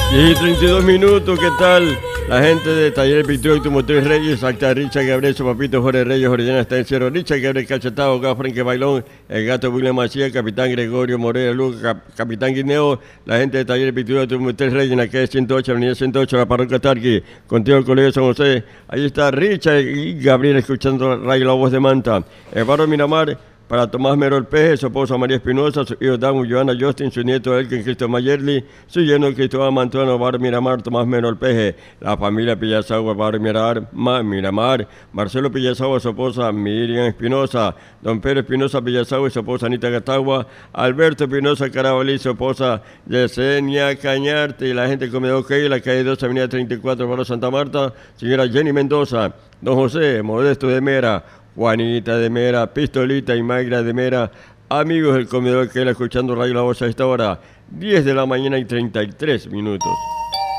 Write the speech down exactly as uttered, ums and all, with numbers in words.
Y treinta y dos minutos, ¿qué tal? La gente de Taller Pintura Automotriz Reyes, acta Richard Gabriel, su papito Jorge Reyes, Orellana está en cero. Richard Gabriel Cachatado, Gafrenque Bailón, el gato William Macías, capitán Gregorio Moreno Luca, cap, capitán Guineo, la gente de Taller Pintura Automotriz Reyes, en la calle ciento ocho, avenida ciento ocho, la parroquia Tarqui, contigo el colegio San José. Ahí está Richard y Gabriel escuchando Radio La Voz de Manta. El barrio Miramar. Para Tomás Merol Peje, su esposa María Espinosa, su hijo Dan Joana Justin, su nieto Elkin Cristo Mayerli, su yerno Cristóbal Mantuano, Bar Miramar, Tomás Merol Peje, la familia Pillazagua, Bar Miramar, Ma, Miramar, Marcelo Pillazagua, su esposa Miriam Espinosa, don Pedro Espinosa Pillazagua y su esposa Anita Gatagua, Alberto Espinosa Carabalí, su esposa Yesenia Cañarte, y la gente del comedor Key, la calle dos, avenida treinta y cuatro, Barrio Santa Marta, señora Jenny Mendoza, don José Modesto de Mera, Juanita de Mera, Pistolita y Mayra de Mera, amigos del comedor que él escuchando Radio La Voz a esta hora, diez de la mañana y treinta y tres minutos.